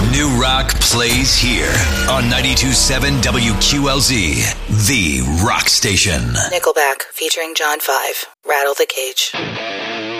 New rock plays here on 92.7 WQLZ, the rock station. Nickelback featuring John 5, Rattle the Cage.